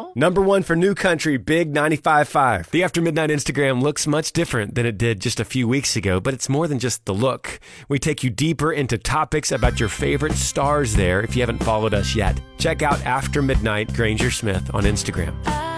Number one for New Country, Big 95.5. The After Midnight Instagram looks much different than it did just a few weeks ago, but it's more than just the look. We take you deeper into topics about your favorite stars there if you haven't followed us yet. Check out After Midnight Granger Smith on Instagram.